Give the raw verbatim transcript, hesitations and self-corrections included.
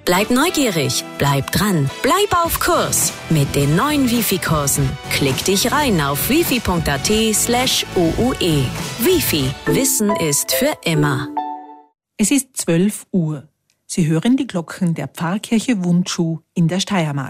Bleib neugierig, bleib dran, bleib auf Kurs mit den neuen Wifi-Kursen. Klick dich rein auf wifi.at slash OUE. Wifi, Wissen ist für immer. Es ist zwölf Uhr. Sie hören die Glocken der Pfarrkirche Wundschuh in der Steiermark.